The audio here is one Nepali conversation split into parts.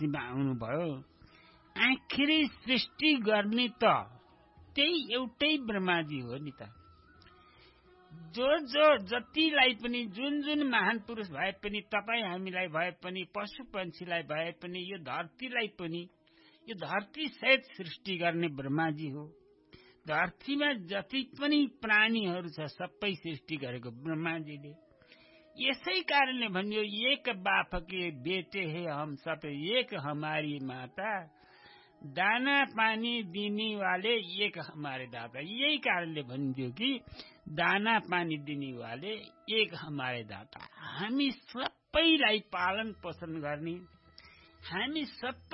धरतीमा आउनुभयो। आखिरी सृष्टि गर्ने त त्यही एउटै ब्रह्माजी हो नि त। जो जतिलाई पनि जुन महान पुरुष भए पनि, तपाईँ हामीलाई भए पनि, पशु पन्छीलाई भए पनि, यो धरतीलाई पनि, यो धरती सहित सृष्टि गर्ने ब्रह्माजी हो। धरतीमा जति पनि प्राणीहरू छ सबै सृष्टि गरेको ब्रह्माजीले। यसै कारणले भन्यो एक बाप के बेटे है हम सब, एक हमारी माता, दाना पानी दिने वाले एक हमारे दाता। यही कारणले भनिदियो कि दाना पानी दिने वाले एक हमारे दाता। हामी सबैलाई पालन पोषण गर्ने, हामी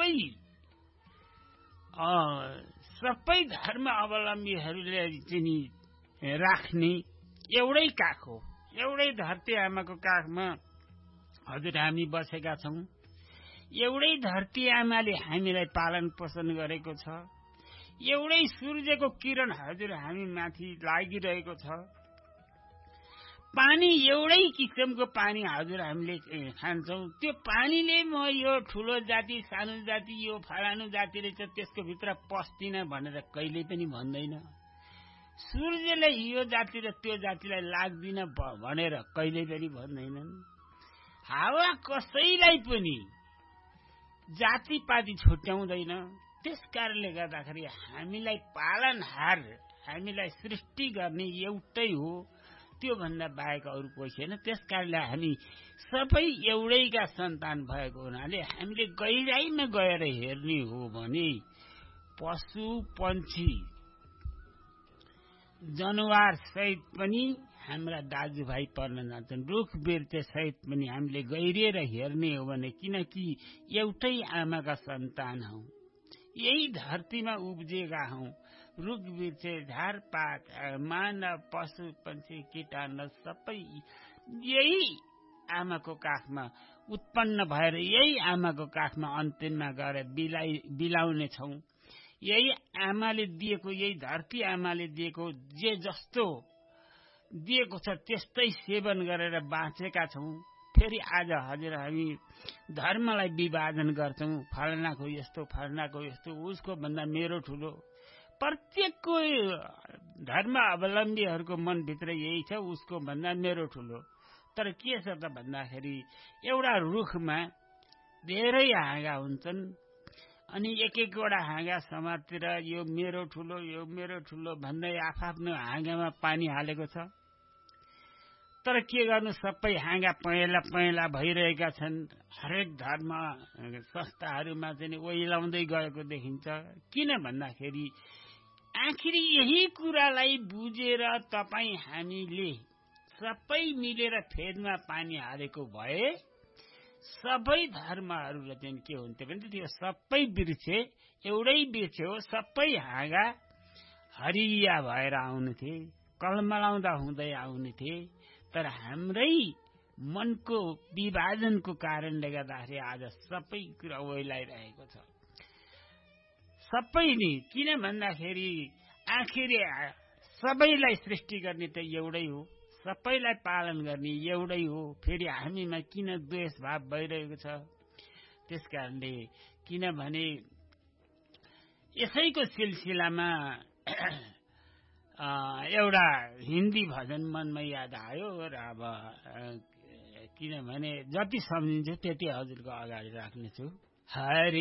सबै धर्म अवलम्बीहरूले चाहिँ राख्ने एउटै काख हो। एउटै धरती आमाको काखमा हजुर हामी बसेका छौँ। एउटै धरती आमाले हामीलाई पालन पोषण गरेको छ। एउटै सूर्यको किरण हजुर हामी माथि लागिरहेको छ। पानी एउटै किसिमको पानी हजुर हामीले खान्छौँ। त्यो पानीले म यो ठुलो जाति सानो जाति यो फलानु जातिले चाहिँ त्यसको भित्र पस्दिन भनेर कहिल्यै पनि भन्दैन। सूर्यले यो जाति र त्यो जातिलाई लाग्दिन भनेर कहिल्यै पनि भन्दैनन्। हावा कसैलाई पनि जातिपाती छुट्याउँदैन। त्यस कारणले गर्दाखेरि हामीलाई पालनहार, हामीलाई सृष्टि गर्ने एउटै हो, त्यो भन्दा बाहेक अरू कोही छैन। त्यस कारणले हामी सबै एउटैका सन्तान भएको हुनाले हामीले गहिराईमा गएर हेर्ने हो भने पशु पन्छी जनावर सहित पनि हाम्रा दाजुभाइ पर्न जान्छन्। रुख वृक्ष सहित पनि हामीले गहिरिएर हेर्ने हो भने, किनकि एउटै आमाका सन्तान हौ, यही धरतीमा उब्जिएका हौ। रुख वृक्ष झारपात मानव पशु पन्छी कीटाणु सबै यही आमाको काखमा उत्पन्न भएर यही आमाको काखमा अन्तिममा गएर बिलाउने छौँ। यही आमाले दिएको, यही धरती आमाले दिएको जे जस्तो दिएको छ त्यस्तै सेवन गरेर बाँचेका छौँ। फेरि आज हजुर हामी धर्मलाई विभाजन गर्छौँ। फलानाको यस्तो, फलानाको यस्तो, उसको भन्दा मेरो ठुलो। प्रत्येकको धर्म अवलम्बीहरूको मनभित्र यही छ, उसको भन्दा मेरो ठुलो। तर के छ त भन्दाखेरि एउटा रुखमा धेरै हाँगा हुन्छन् अनि एक एकवटा हाँगा समातेर यो मेरो ठुलो, यो मेरो ठुलो भन्दै आफ्नो हाँगामा पानी हालेको छ। तर के गर्नु, सबै हाँगा पहेँला भइरहेका छन्। हरेक धर्म संस्थाहरूमा चाहिँ ओइलाउँदै गएको देखिन्छ। किन भन्दाखेरि आखिरी यही कुरालाई बुझेर तपाईँ हामीले सबै मिलेर फेदमा पानी हालेको भए सबै धर्महरू चाहिँ के हुन्थ्यो भने त्यो सबै वृक्ष एउटै वृक्ष हो, सबै हाँगा हरिया भएर आउने थिए, कलमलाउँदा हुँदै आउने थिए। तर हाम्रै मनको विभाजनको कारणले गर्दाखेरि आज सबै कुरा ओइलाइरहेको छ। सबै नि किन भन्दाखेरि आखिरी सबैलाई सृष्टि गर्ने त एउटै हो, सबैलाई पालन गर्ने एउटै हो। फेरि हामीमा किन द्वेष भाव भइरहेको छ? त्यस कारणले किनभने यसैको सिलसिलामा एउटा हिन्दी भजन मनमा याद आयो र अब किनभने जति सम्झिन्छु त्यति हजुरको अगाडि राख्नेछु। हरि